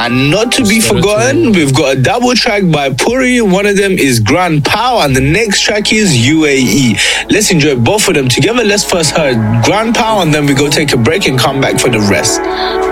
And not to be forgotten, we've got a double track by Puri. One of them is Grand Pow, and the next track is UAE. Let's enjoy both of them together. Let's first hear Grand Pow, and then we go take a break and come back for the rest.